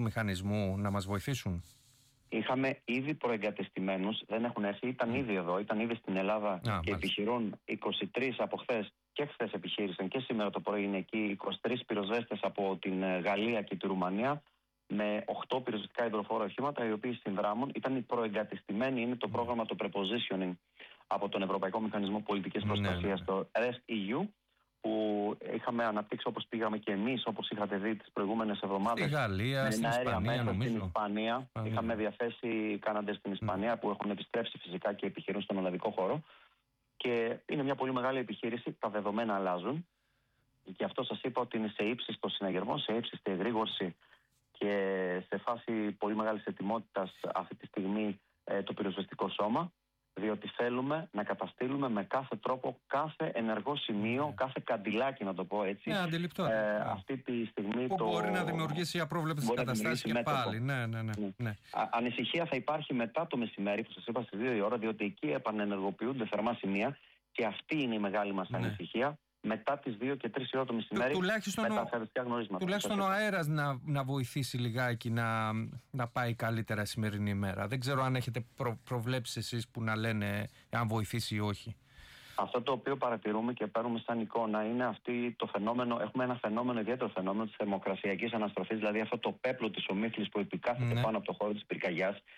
Μηχανισμού να μας βοηθήσουν? Είχαμε ήδη προεγκατεστημένους, δεν έχουν έρθει, ήταν ήδη εδώ, ήταν ήδη στην Ελλάδα και επιχειρούν 23 από χθες και χθες επιχείρησαν και σήμερα το πρωί είναι εκεί 23 πυροσβέστες από την Γαλλία και τη Ρουμανία με 8 πυροσβεστικά υδροφόρα οχήματα οι οποίοι συνδράμουν. Ήταν οι προεγκατεστημένοι, είναι το πρόγραμμα το prepositioning από τον Ευρωπαϊκό Μηχανισμό Πολιτικής Προστασίας, το REST-EU, που είχαμε αναπτύξει όπως πήγαμε και εμείς, όπως είχατε δει τις προηγούμενες εβδομάδες. Στη Γαλλία, στην Ισπανία, νομίζω. Στην Ισπανία. Είχαμε διαθέσει κάναντες στην Ισπανία που έχουν επιστρέψει φυσικά και επιχειρούν στον Ολλανδικό χώρο. Και είναι μια πολύ μεγάλη επιχείρηση. Τα δεδομένα αλλάζουν. Γι' αυτό σας είπα ότι είναι σε ύψιστο συναγερμό, σε ύψιστη εγρήγορση και σε φάση πολύ μεγάλης ετοιμότητας αυτή τη στιγμή το πυροσβεστικό σώμα. Διότι θέλουμε να καταστήλουμε με κάθε τρόπο, κάθε ενεργό σημείο, κάθε καντιλάκι, να το πω έτσι. Αντιληπτό. Αυτή τη στιγμή που μπορεί να δημιουργήσει απρόβλεπτες καταστάσεις και πάλι. Ναι. Ανησυχία θα υπάρχει μετά το μεσημέρι, που σας είπα στις 2 η ώρα, διότι εκεί επανενεργοποιούνται θερμά σημεία και αυτή είναι η μεγάλη μας ανησυχία. Μετά τις 2 και 3 η ώρα το μεσημέρι, με τα αριστερά γνωρίσματα. Τουλάχιστον ο αέρας να βοηθήσει λιγάκι να πάει καλύτερα η σημερινή ημέρα. Δεν ξέρω αν έχετε προβλέψει εσείς που να λένε αν βοηθήσει ή όχι. Αυτό το οποίο παρατηρούμε και παίρνουμε σαν εικόνα είναι αυτή το φαινόμενο. Έχουμε ένα φαινόμενο, ιδιαίτερο φαινόμενο της θερμοκρασιακής αναστροφής, δηλαδή αυτό το πέπλο της ομίχλης που επικάθεται πάνω από το χώρο της πυρκαγιάς.